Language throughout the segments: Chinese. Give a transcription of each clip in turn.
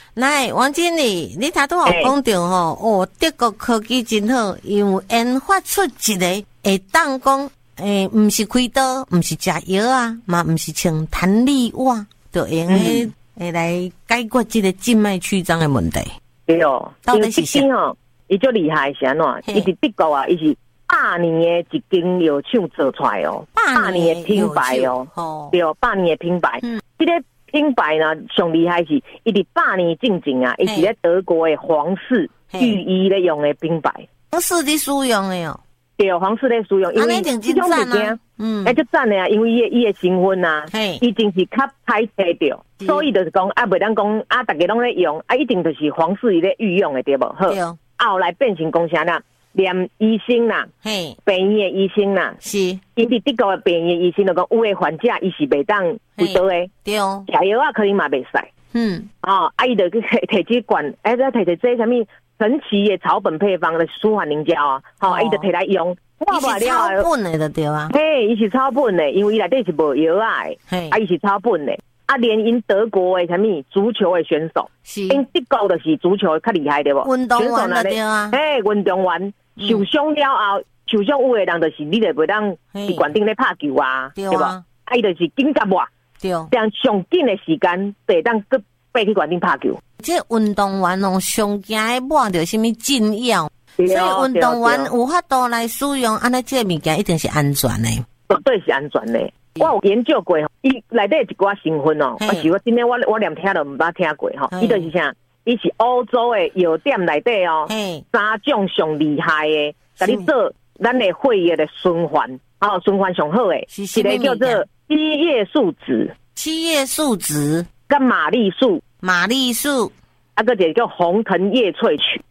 来，王经理，你头拄好讲到吼，哦，德国科技真好，因为研发出一个会当讲，毋是开刀，毋是食药啊，嘛毋是穿弹力袜，就用会来解决这个静脉曲张的问题。 对哦， 到底是啥？ 哦，伊足厉害是安怎？伊是德国啊，伊是8年的一间药厂做出来哦，8年的品牌哦，对，8年的品牌。这个品牌呢，上厉害是，伊伫8年进前啊，伊是咧德国的皇室御医咧用的品牌， 皇室咧使用的哦， 对，皇室咧使用，因为这种物件，就赞的啊，因为伊的成分啊，以前是较歹找着，所以就是讲啊，袂当讲啊，大家拢咧用啊，一定就是皇室伊咧御用的对无？好，后来变成讲啥啦？连医生啦，病院的医生啦， 是， 因伫德国的病院医生就讲，有的患者伊是袂当开刀的， 对哦， 食药啊可能嘛袂使，伊就去摕这罐，再摕这什么神奇的草本配方的舒缓凝胶啊，伊就摕来用， 伊是草本的就对啊， 伊是草本的，因为伊内底是无药啊的，伊是草本的。连因德国的什么足球的选手，因德国就是足球较厉害对无？ 运动员对啊， 运动员受伤了后，受伤有的人就是你就袂当伫馆顶咧拍球啊，对无？伊就是紧急活，对，这样上紧的时间袂当去爬去馆顶拍球。 这运动员哦，上惊的抹着什么禁药，所以运动员有法度来使用，安尼这个物件一定是安全的， 绝对是安全的。我有研究过，伊内底一寡成分哦，是我今天我连听都毋捌听过吼。伊就是啥？伊是欧洲的药店内底哦，3种上厉害的，甲你做咱的血液的循环，循环上好的，一个叫做七叶树脂，跟马丽素，个一个叫红藤叶萃取，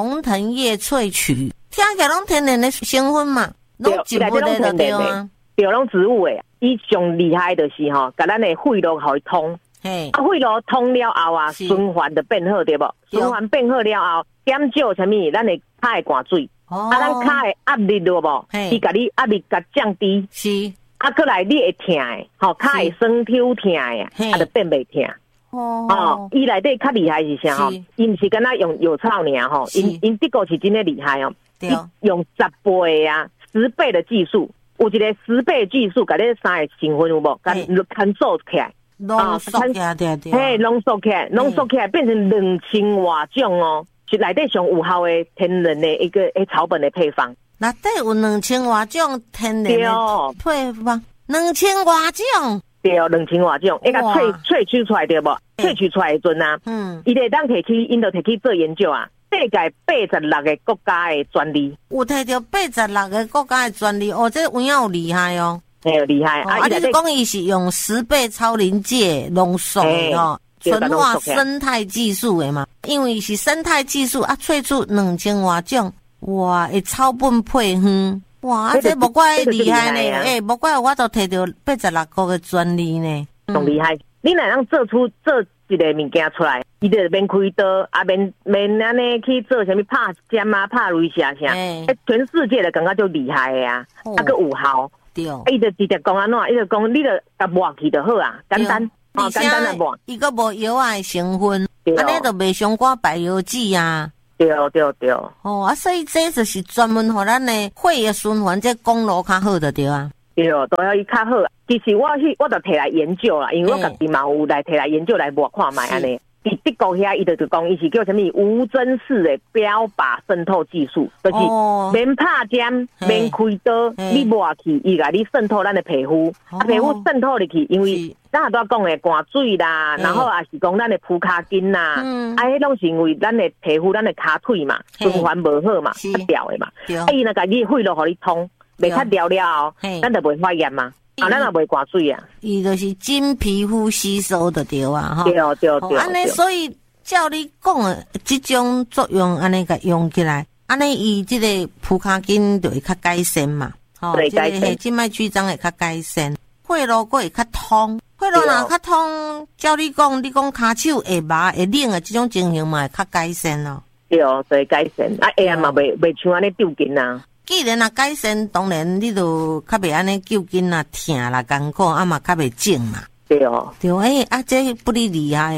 听起来拢天然的成分嘛，拢植物的对啊。 对，拢植物诶，伊上厉害就是吼，甲咱诶肺路互伊通，肺路通了后啊，循环就变好对无？循环变好了后，减少啥物？咱诶骹诶汗水，咱骹诶压力对无？伊甲你压力甲降低，是，过来你会痛诶，骹会酸抽痛诶，就变袂痛。伊内底较厉害是啥吼？伊毋是敢若用药草尔吼，因德国是真诶厉害哦，用10倍啊，10倍的技术。有一个10倍技术，甲这3个成分有无？甲看做起来， 浓缩起来， 浓缩起来变成2000多种哦，是内底上有效的天然的一个草本的配方。 内底有2000多种天然的配方，2000多种， 对，2000多种，甲萃取出来对无？萃取出来的阵啊，伊就当摕去，因就摕去做研究啊。世界86个国家的专利， 有摕到86个国家的专利，这有影有厉害哦， 厉害你是讲伊是用10倍超临界浓缩的纯化生态技术的嘛？因为是生态技术萃出2000多种，哇，会草本配方，哇，这无怪厉害呢，无怪我都摕到86个的专利呢， 更厉害。你哪能做出一个物件出来，伊就免开刀，免安尼去做什么拍针啊、拍镭射啥，全世界的感觉就厉害的啊，个有效。对，伊就直接讲安怎，伊就讲你就甲抹去就好啊，简单，简单来抹。 伊个无药的成分，安尼就袂伤挂白药剂啊。 对。 所以这就是专门互咱的血液循环这公路较好的对啊。 对，都要伊较好。其实我就摕来研究啦，因为我家己嘛有来摕来研究来抹看卖安尼。伫德国遐，伊就讲伊是叫什么无针式的标靶渗透技术，就是免拍针、免开刀，你抹去，伊甲你渗透咱的皮肤，皮肤渗透入去，因为咱都讲的汗水啦，然后也是讲咱的蹼骹筋啦，迄拢是因为咱的皮肤、咱的骹腿嘛，循环无好嘛，掉的嘛，伊若甲你肺路互你通，袂较掉了，咱就袂发炎嘛。咱也袂挂水啊， 伊就是真皮肤吸收的对啊， 对。 安尼所以照你讲的这种作用，安尼甲用起来，安尼伊这个蹼骹筋就会较改善嘛， 对，改善， 静脉曲张会较改善，血路会较通，血路若较通，照你讲骹手会麻会冷的这种情形嘛会较改善咯， 对，会改善，下嘛袂像安尼丢筋啊。 既然改善，当然你就较袂安尼揪筋啦、痛啦、艰苦，嘛较袂肿嘛。 对， 这不哩厉害哦。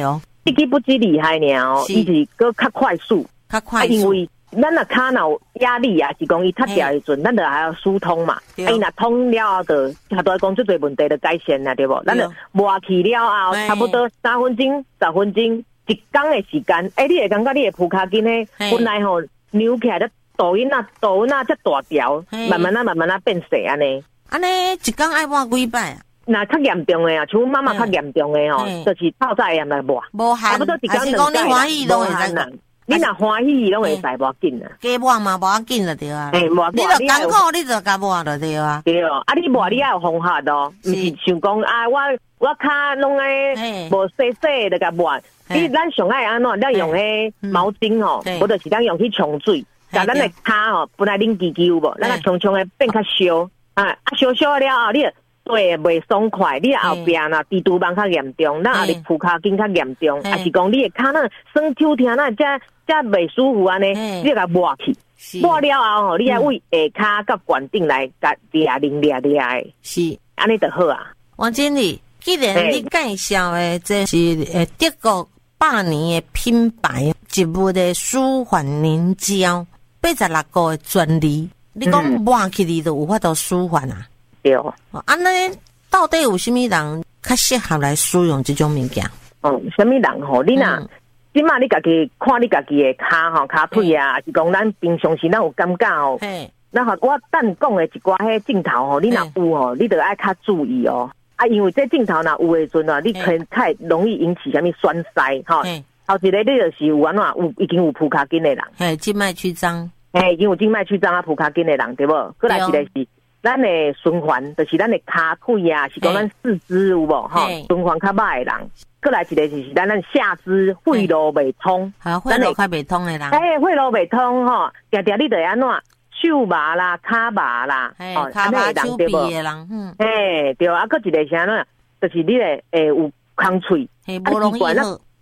这个不止厉害呢哦，伊是搁较快速，因为咱若骹若有压力啊，是讲伊塌掉的时阵，咱就还要疏通嘛。伊若通了后，就他都讲最侪问题就改善啦，对不？咱就磨起了后，差不多3分钟、10分钟，一天的时间，你会感觉你的蹼脚筋呢，本来吼扭起来的抖音啊，才大条，慢慢啊变细安尼。 安尼一天爱磨几摆啊？ 那较严重的啊，像妈妈较严重的吼，就是透早也来磨，差不多一天2 摆。欢喜都会使。 你若欢喜，拢会使无要紧啊。 加磨嘛，无要紧就对啊。你就艰苦，你就加磨就对啊。 对哦，你磨你要有方法哦，毋是想讲啊，我骹拢爱无细细的甲磨。咱上爱安怎？咱用迄毛巾吼，或者是咱用去冲水，甲咱的骹吼，本来恁肌有无，咱个冲的变较烧啊，烧了后，你对袂爽快，你后边呐低度板较严重，咱后日蹼脚筋较严重，还是讲你的骹那酸抽疼那才袂舒服安尼，你甲磨去，磨了后吼，你爱为下骹甲管顶来甲抓的， 是安尼就好啊。 王经理，既然你介绍的这是德国100年的品牌植物的舒缓凝胶，86个的专利，你讲磨起你就有法度舒缓啊？对哦，安尼到底有啥物人较适合来使用这种物件？ 啥物人吼？你若即马你家己看你家己的骹吼、骹腿啊，还是讲咱平常时咱有感觉哦？那好，我等讲的一寡迄镜头吼，你若有吼，你就爱较注意哦。啊，因为这镜头若有的阵啊，你可能太容易引起啥物栓塞吼。后一个你就是有安怎已经有蹼脚筋的人， 静脉曲张， 已经有静脉曲张啊，蹼脚筋的人对无？过来一个是。咱的循环就是咱的骹腿啊，是讲咱四肢有无吼？循环较歹的人，过来一个就是咱下肢血路未通， 血路较未通的人， 血路未通吼，常常你得安怎手麻啦、骹麻啦， 骹麻手臂的人， 对啊，搁一个是安怎，就是你的有空喙， 无容易好，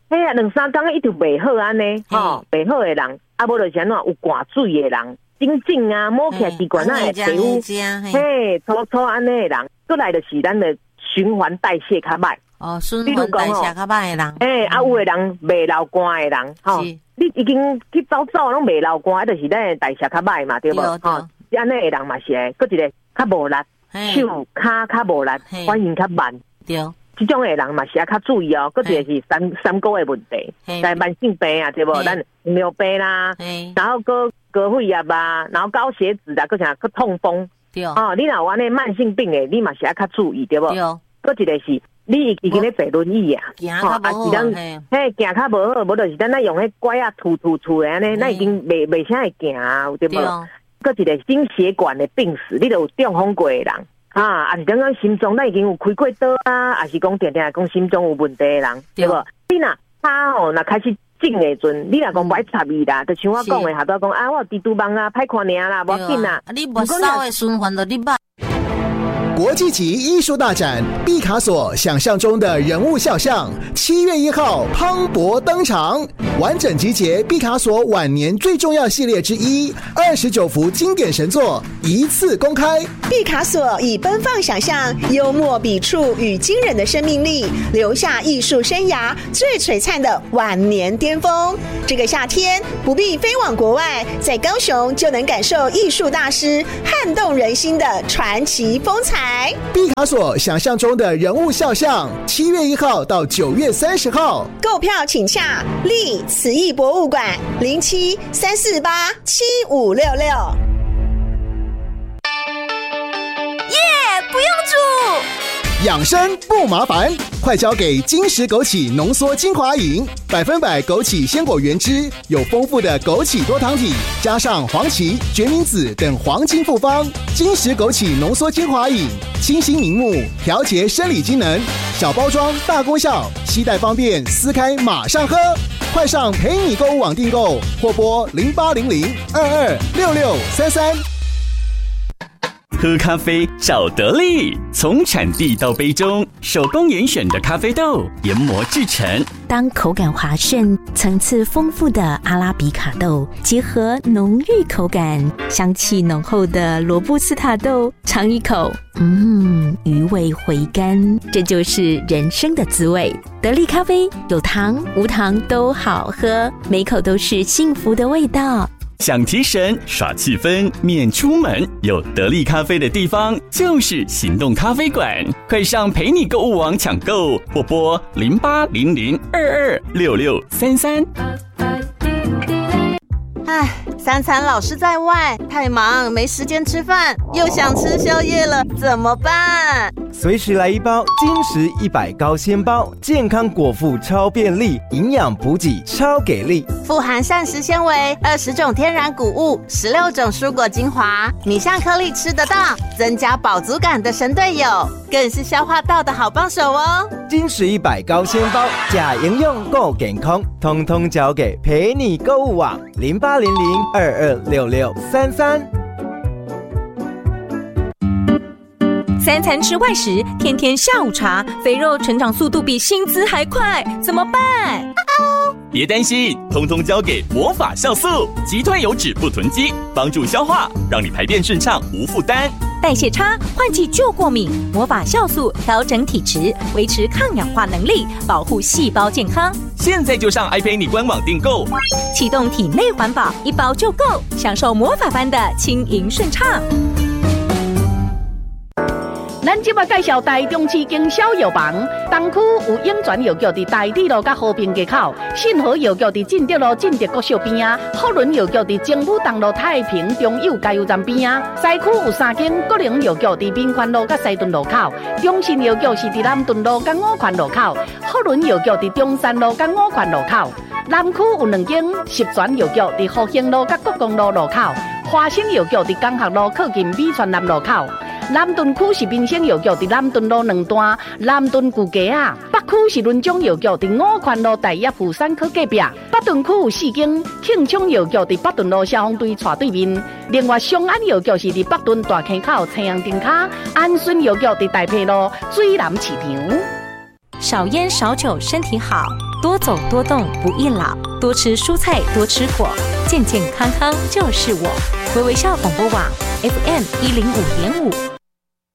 2-3天一直未好安尼，未好的人，啊，无就是安怎有寒水的人。真正啊，摸起来习惯那的皮肤，粗安尼的人，过来就是咱的循环代谢较歹。 循环代谢较歹的人。 有的人未流汗的人，你已经去走拢未流汗，就是咱的代谢较歹嘛，对无？安尼的人嘛是的，搁一个较无力，手骹较无力，反应较慢。对。这种的人嘛是要较注意哦，搁一个是三高的问题，在慢性病啊，对不？咱糖尿病啦，然后高血压啊，然后高血脂啊，搁啥搁痛风，对哦，你若有安尼慢性病的，你嘛是要较注意，对不？搁一个是你已经咧坐轮椅啊， 行较无好， 行较无好，无就是咱用迄拐啊突的安尼，咱已经袂啥会行啊，对不？搁一个心血管的病史，你都有中风过的人。还是讲心脏，咱已经有开过刀啊，还是讲定定讲心脏有问题的人，对不？你若骹吼，若开始肿的阵，你若讲不爱插伊啦，就像我讲的，下头讲我有低度棒啊，歹看尔啦，无要紧啦。 你无烧的循环就你捌。 国际级艺术大展毕卡索想象中的人物肖像，7月1号磅礴登场，完整集结毕卡索晚年最重要系列之一，29幅经典神作一次公开。 毕卡索以奔放想象、幽默笔触与惊人的生命力，留下艺术生涯最璀璨的晚年巅峰。这个夏天不必飞往国外，在高雄就能感受艺术大师撼动人心的传奇风采。 毕卡索想象中的人物肖像，7月1号到9月30号， 购票请洽立慈艺博物馆07-348-7566。 不用煮， 养生不麻烦，快交给金石枸杞浓缩精华饮，100%枸杞鲜果原汁，有丰富的枸杞多糖体，加上黄芪、决明子等黄金复方。金石枸杞浓缩精华饮，清新明目，调节生理机能，小包装大功效，携带方便，撕开马上喝。快上陪你购物网订购，或拨0800-226633。 喝咖啡找得力，从产地到杯中，手工严选的咖啡豆研磨制成， 当口感滑顺、层次丰富的阿拉比卡豆，结合浓郁口感、香气浓厚的罗布斯塔豆，尝一口，余味回甘，这就是人生的滋味。得力咖啡有糖无糖都好喝，每口都是幸福的味道。 想提神耍气氛免出门，有得力咖啡的地方就是行动咖啡馆，快上陪你购物网抢购，或拨0800226633。 三餐老是在外，太忙没时间吃饭，又想吃宵夜了，怎么办？ 随时来一包金石100高纤包，健康果腹超便利，营养补给超给力， 富含膳食纤维、20种天然谷物、16种蔬果精华，米香颗粒吃得到，增加饱足感的神队友，更是消化道的好帮手哦。 金石100高纤包，假营养够健康，通通交给陪你购物网0800226633。 三餐吃外食，天天下午茶，肥肉成长速度比薪资还快，怎么办？ 别担心，通通交给魔法酵素，击退油脂不囤积，帮助消化，让你排便顺畅无负担。 代谢差、换季就过敏，魔法酵素调整体质，维持抗氧化能力，保护细胞健康。 现在就上爱陪你官网订购， 启动体内环保，1包就够，享受魔法般的轻盈顺畅。 咱即摆介绍台中市经销药房，东区有永泉药局伫台底路甲和平街口，信和药局伫进德路进德国小边啊，福伦药局伫政府东路太平中友加油站边啊，西区有3间国营药局伫民权路甲西屯路口，中信药局是伫南屯路甲五权路口，福伦药局伫中山路甲五权路口，南区有2间十全药局伫福兴路甲国公路路口，华兴药局伫江学路靠近美泉南路口。南屯区是民生药局伫南屯路2段南屯旧街啊，北区是伦中药局伫五权路大业妇产科隔壁，北屯区有4间庆昌药局伫北屯路消防队斜对面，另外松安药局是伫北屯大坑口青阳灯卡，安顺药局伫大坪路水南市场。 少烟少酒身体好，多走多动不易老，多吃蔬菜多吃果，健健康康就是我。微微笑广播网 FM105.5。